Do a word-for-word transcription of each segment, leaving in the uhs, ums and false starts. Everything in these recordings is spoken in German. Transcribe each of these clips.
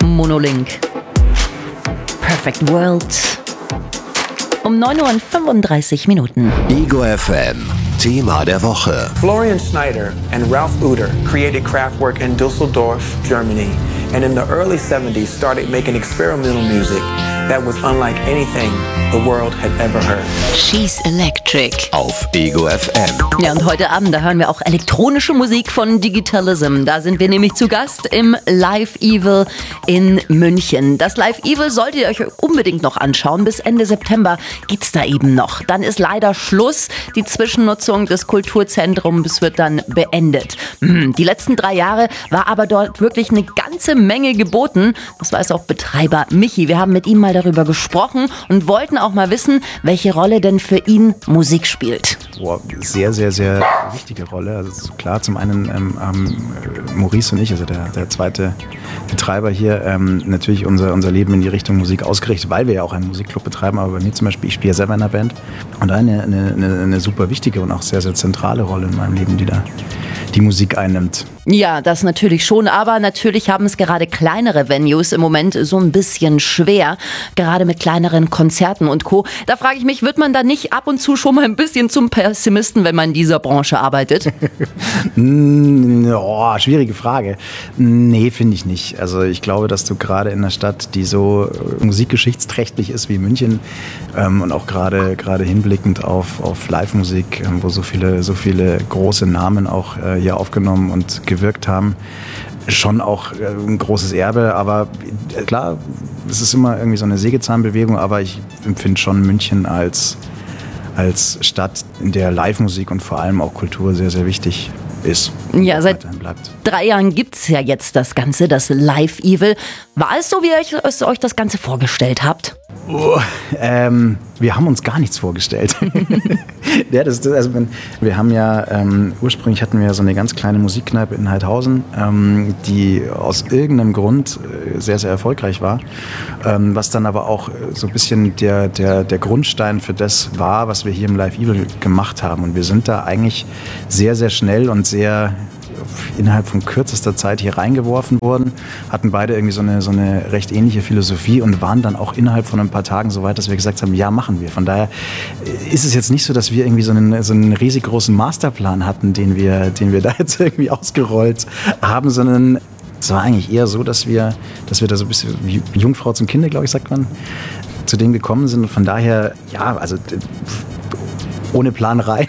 Monolink. Perfect World. Um neun Uhr und fünfunddreißig Minuten. Ego F M. Thema der Woche. Florian Schneider and Ralph Uter created Kraftwerk in Düsseldorf, Germany, and in the early seventies started making experimental music that was unlike anything the world had ever heard. She's Electric. Auf Ego F M. Ja, und heute Abend, da hören wir auch elektronische Musik von Digitalism. Da sind wir nämlich zu Gast im Live Evil in München. Das Live Evil solltet ihr euch unbedingt noch anschauen. Bis Ende September geht's da eben noch. Dann ist leider Schluss. Die Zwischennutzung des Kulturzentrums wird dann beendet. Die letzten drei Jahre war aber dort wirklich eine ganze Menge geboten. Das weiß auch Betreiber Michi. Wir haben mit ihm mal darüber gesprochen und wollten auch mal wissen, welche Rolle denn für ihn Musik spielt. Boah, sehr, sehr, sehr wichtige Rolle. Also klar, zum einen ähm, ähm, Maurice und ich, also der, der zweite Betreiber hier, ähm, natürlich unser, unser Leben in die Richtung Musik ausgerichtet, weil wir ja auch einen Musikclub betreiben. Aber bei mir zum Beispiel, ich spiele ja selber in einer Band. Und eine, eine, eine, eine super wichtige und auch sehr, sehr zentrale Rolle in meinem Leben, die da die Musik einnimmt. Ja, das natürlich schon, aber natürlich haben es gerade kleinere Venues im Moment so ein bisschen schwer, gerade mit kleineren Konzerten und Co. Da frage ich mich, wird man da nicht ab und zu schon mal ein bisschen zum Pessimisten, wenn man in dieser Branche arbeitet? oh, schwierige Frage. Nee, finde ich nicht. Also ich glaube, dass du gerade in einer Stadt, die so musikgeschichtsträchtig ist wie München ähm, und auch gerade gerade hinblickend auf, auf Live-Musik, ähm, wo so viele, so viele große Namen auch äh, hier aufgenommen und gewirkt haben, schon auch äh, ein großes Erbe, aber äh, klar, es ist immer irgendwie so eine Sägezahnbewegung, aber ich empfinde schon München als, als Stadt, in der Live-Musik und vor allem auch Kultur sehr, sehr wichtig ist. Ja, seit drei Jahren gibt es ja jetzt das Ganze, das Live Evil. War es so, wie ihr euch, euch das Ganze vorgestellt habt? Oh, ähm, wir haben uns gar nichts vorgestellt. ja, das, also, wir haben ja, ähm, ursprünglich hatten wir so eine ganz kleine Musikkneipe in Heidhausen, ähm, die aus irgendeinem Grund äh, sehr, sehr erfolgreich war, ähm, was dann aber auch so ein bisschen der, der, der Grundstein für das war, was wir hier im Live Evil gemacht haben. Und wir sind da eigentlich sehr, sehr schnell und sehr innerhalb von kürzester Zeit hier reingeworfen worden, hatten beide irgendwie so eine, so eine recht ähnliche Philosophie und waren dann auch innerhalb von ein paar Tagen so weit, dass wir gesagt haben, ja, machen wir. Von daher ist es jetzt nicht so, dass wir irgendwie so einen, so einen riesig großen Masterplan hatten, den wir, den wir da jetzt irgendwie ausgerollt haben, sondern es war eigentlich eher so, dass wir, dass wir da so ein bisschen wie Jungfrau zum Kinde, glaube ich, sagt man, zu dem gekommen sind. Und von daher, ja, also ohne Plan rein.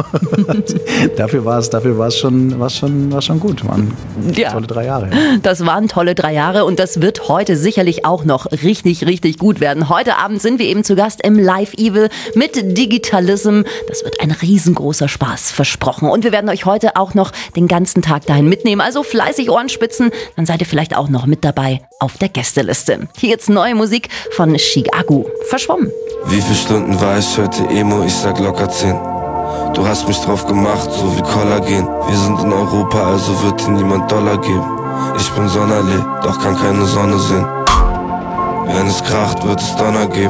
dafür war es, dafür war es schon, war es schon, war schon gut. Waren ja. tolle drei Jahre. Das waren tolle drei Jahre und das wird heute sicherlich auch noch richtig, richtig gut werden. Heute Abend sind wir eben zu Gast im Live Evil mit Digitalism. Das wird ein riesengroßer Spaß, versprochen. Und wir werden euch heute auch noch den ganzen Tag dahin mitnehmen. Also fleißig Ohrenspitzen, dann seid ihr vielleicht auch noch mit dabei auf der Gästeliste. Hier jetzt neue Musik von Chigago. Verschwommen. Wie viele Stunden war ich heute Emo? Ich sag locker zehn. Du hast mich drauf gemacht, so wie Kollagen. Wir sind in Europa, also wird dir niemand Dollar geben. Ich bin Sonderlee, doch kann keine Sonne sehen. Wenn es kracht, wird es Donner geben.